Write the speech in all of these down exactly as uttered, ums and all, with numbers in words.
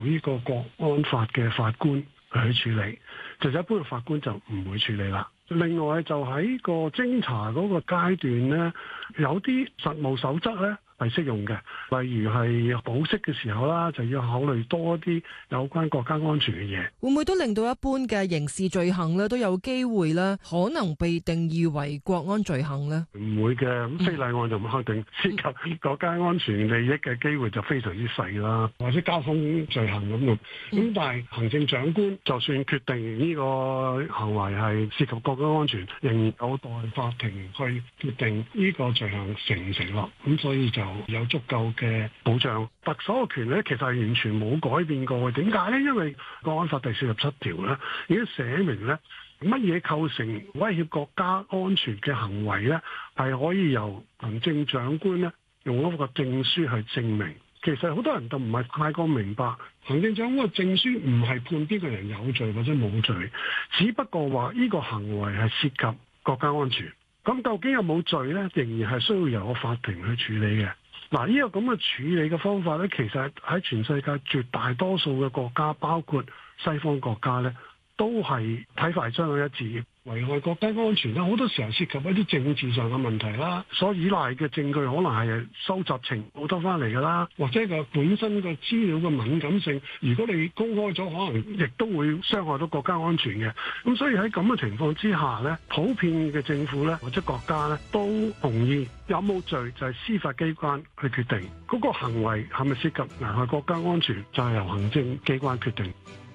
呢個國安法嘅法官去處理，就一般嘅法官就唔會處理啦。另外就喺個偵查嗰個階段呢，有啲實務守則呢係適用嘅，例如係保釋嘅時候啦，就要考慮多啲有關國家安全嘅嘢。 會唔會都令到一般嘅刑事罪行咧都有機會咧，可能被定義為國安罪行呢？ 唔會嘅，咁非禮案就唔確定涉及國家安全利益嘅機會就非常之細啦，或者交通罪行咁樣。咁、嗯、但係行政長官就算決定呢個行為係涉及國家安全，仍然有待法庭去決定呢個罪行成唔成立。咁所以就有足夠嘅保障。特首嘅權力其實係完全冇改變過嘅。點解呢？因為《國安法》第四十七條咧已經寫明咧，乜嘢構成威脅國家安全嘅行為咧，係可以由行政長官咧用一個證書去證明。其實好多人都唔係太過明白，行政長官嘅證書唔係判邊個人有罪或者冇罪，只不過話呢個行為係涉及國家安全。咁究竟有冇罪呢？仍然係需要由個法庭去處理嘅。嗱，呢個咁嘅處理嘅方法呢，其實喺全世界絕大多數嘅國家，包括西方國家呢，都係睇法係相當一致。危害國家安全咧，好多時候涉及一啲政治上嘅問題啦，所依賴嘅證據可能係收集情報得翻嚟㗎啦，或者個本身個資料嘅敏感性，如果你公開咗，可能亦都會傷害到國家安全嘅。咁所以喺咁嘅情況之下呢，普遍嘅政府呢，或者國家呢，都同意有冇罪就係司法機關去決定，嗰個行為係咪涉及危害國家安全，就係由行政機關決定。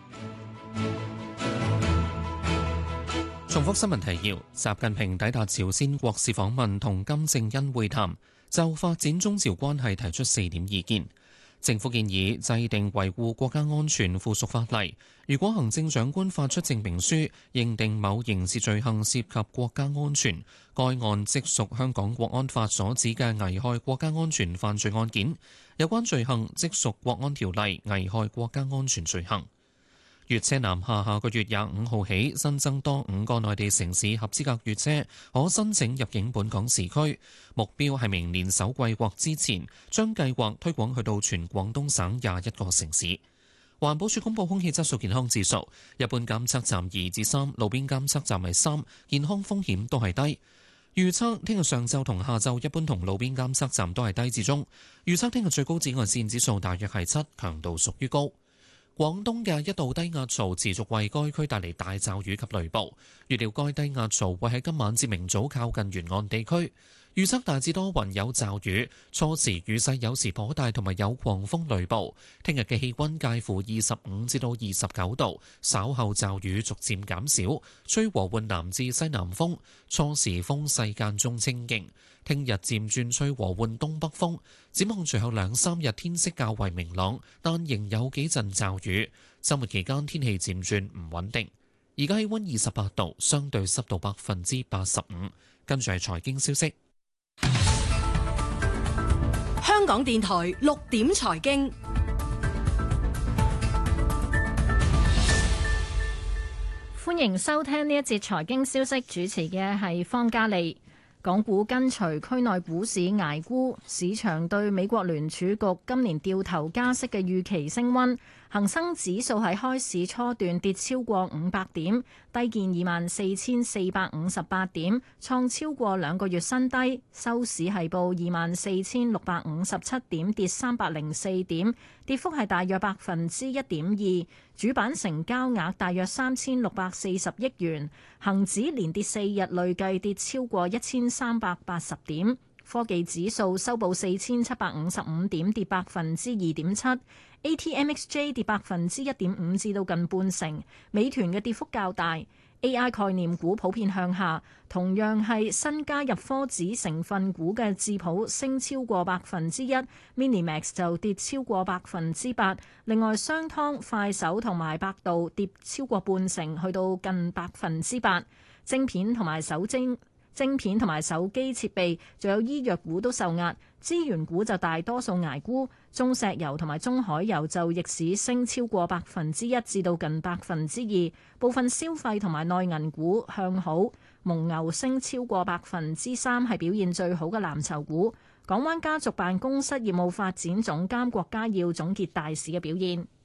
重複新聞提要：習近平抵達朝鮮國事訪問，同金正恩會談，就發展中朝關係提出四點意見。政府建議制定維護國家安全附屬法例，如果行政長官發出證明書，認定某刑事罪行涉及國家安全，該案即屬香港國安法所指嘅危害國家安全犯罪案件，有關罪行即屬國安條例危害國家安全罪行。粵車南下下個月廿五號起新增多五個內地城市合資格粵車可申請入境本港時區，目標係明年首季或之前將計劃推廣去到全廣東省廿一個城市。環保署公布空氣質素健康指數，一般監測站二至三，路邊監測站係三，健康風險都係低。預測聽日上晝同下晝一般同路邊監測站都係低至中。預測聽日最高紫外線指數大約係七，強度屬於高。廣東嘅一道低壓槽持續為該區帶嚟大驟雨及雷暴，預料該低壓槽會喺今晚至明早靠近沿岸地區。預測大致多雲有驟雨，初時雨勢有時頗大，同埋有狂風雷暴。聽日嘅氣溫介乎二十五至到二十九度，稍後驟雨逐漸減少，吹和緩南至西南風，初時風勢間中清勁。聽日漸轉吹和緩東北風，展望隨後兩三日天色較為明朗，但仍有幾陣驟雨。週末期間天氣漸轉唔穩定。而家氣溫二十八度，相對濕度百分之八十五。跟住係財經消息。 香港電台六點財經， 歡迎收聽呢一節財經消息，主持嘅係方嘉利。港股跟隨區內股市捱沽，市場對美國聯儲局今年掉頭加息嘅預期升溫。恒生指數喺開市初段跌超過五百點，低見二萬四千四百五十八點，創超過兩個月新低。收市係報二萬四千六百五十七點，跌三百零四點，跌幅係大約百分之一點二。主板成交額大約三千六百四十億元。恒指連跌四日，累計跌超過一千三百八十點。科技指數收報四千七百五十五點，跌百分之二點七。A T M X J 跌百分之一點五至到近半成。美團嘅跌幅較大。A I 概念股普遍向下，同樣係新加入科指成分股嘅智普升超過百分之一 ，Minimax 就跌超過百分之八。另外，商湯、快手同埋百度跌超過半成，去到近百分之八。晶片同埋手晶。晶片同埋手機設備，仲有醫藥股都受壓，資源股就大多數捱沽。中石油同埋中海油就逆市升超過百分之一至到近百分之二，部分消費同埋內銀股向好，蒙牛升超過百分之三，係表現最好嘅藍籌股。港灣家族辦公室業務發展總監郭家耀總結大市嘅表現。